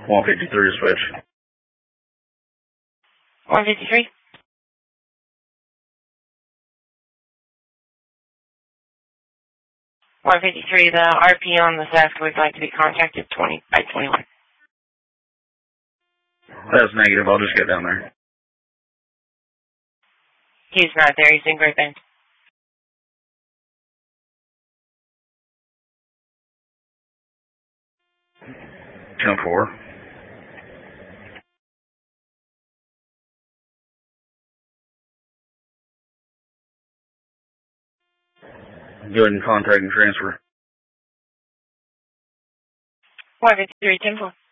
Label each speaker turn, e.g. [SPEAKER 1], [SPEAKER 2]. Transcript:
[SPEAKER 1] 153 to switch.
[SPEAKER 2] 153? The RP on the Sask would like to be contacted 20 by 21.
[SPEAKER 1] That's negative. I'll just get down there.
[SPEAKER 2] He's not there. He's in Great Bend.
[SPEAKER 1] Jump 4. Go ahead and contact and transfer.
[SPEAKER 2] 153, 10-4.